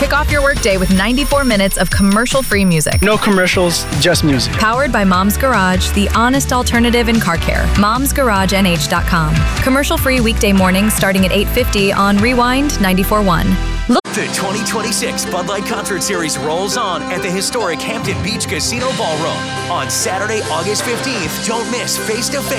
Kick off your workday with 94 minutes of commercial-free music. No commercials, just music. Powered by Mom's Garage, the honest alternative in car care. Mom'sGarageNH.com. Commercial-free weekday mornings starting at 8:50 on Rewind 94.1. The 2026 Bud Light Concert Series rolls on at the historic Hampton Beach Casino Ballroom on Saturday, August 15th. Don't miss Face to Face